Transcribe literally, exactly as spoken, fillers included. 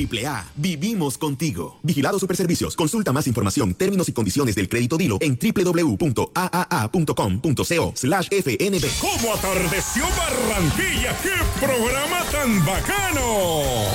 Triple A, vivimos contigo. Vigilado Superservicios. Consulta más información, términos y condiciones del crédito Dilo en doble u doble u doble u punto a a a punto com punto co slash f n b. ¿Cómo atardeció Barranquilla? ¡Qué programa tan bacano!